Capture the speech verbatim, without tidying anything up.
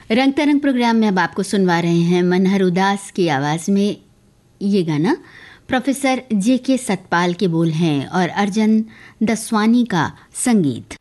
रंग तरंग प्रोग्राम में अब आपको सुनवा रहे हैं मनहर उदास की आवाज़ में ये गाना। प्रोफेसर जे के सतपाल के बोल हैं और अर्जन दसवानी का संगीत।